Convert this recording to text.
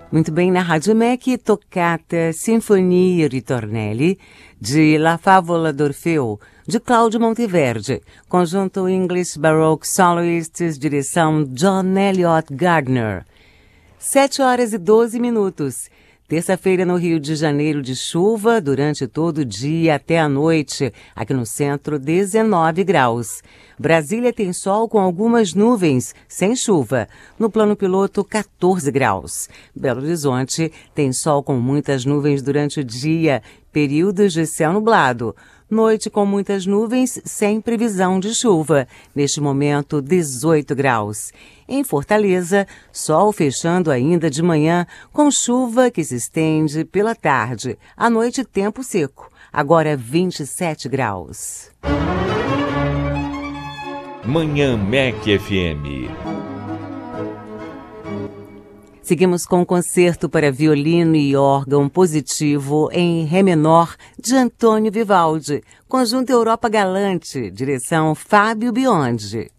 Muito bem, na Rádio MEC, Toccata Sinfonia Ritornelli, de La Favola d'Orfeu, de Cláudio Monteverdi, conjunto English Baroque Soloists, direção John Elliott Gardner. 7h12. Terça-feira no Rio de Janeiro de chuva durante todo o dia até a noite. Aqui no centro, 19 graus. Brasília tem sol com algumas nuvens, sem chuva. No plano piloto, 14 graus. Belo Horizonte tem sol com muitas nuvens durante o dia, períodos de céu nublado. Noite com muitas nuvens, sem previsão de chuva. Neste momento, 18 graus. Em Fortaleza, sol fechando ainda de manhã, com chuva que se estende pela tarde. À noite, tempo seco. Agora 27 graus. Manhã MEC FM. Seguimos com o concerto para violino e órgão positivo em Ré menor de Antônio Vivaldi. Conjunto Europa Galante, direção Fábio Biondi.